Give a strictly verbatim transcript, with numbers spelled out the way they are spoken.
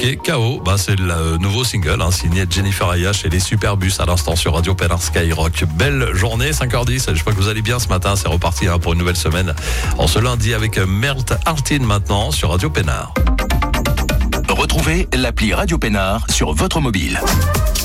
Ok, K O, bah c'est le nouveau single hein, signé Jennifer Ayash et les Superbus à l'instant sur Radio Pénard Skyrock. Belle journée, cinq heures dix. Je crois que vous allez bien ce matin. C'est reparti hein, pour une nouvelle semaine. En ce lundi avec Mert Artin maintenant sur Radio Pénard. Retrouvez l'appli Radio Pénard sur votre mobile.